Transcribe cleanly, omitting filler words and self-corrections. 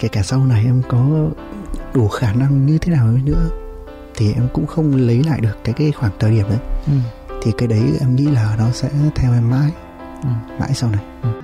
kể cả sau này em có đủ khả năng như thế nào nữa thì em cũng không lấy lại được cái khoảng thời điểm đấy. Thì cái đấy em nghĩ là nó sẽ theo em mãi, mãi sau này.